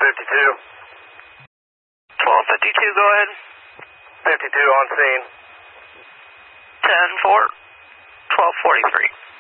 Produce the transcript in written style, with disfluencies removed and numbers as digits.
1252, go ahead. 52 on scene. 10-4, 1243.